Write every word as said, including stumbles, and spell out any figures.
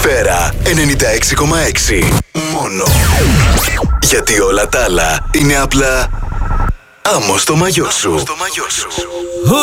Ατμόσφαιρα ενενήντα έξι κόμμα έξι. Μόνο. Γιατί όλα τα άλλα είναι απλά άμμο στο μαγιό σου.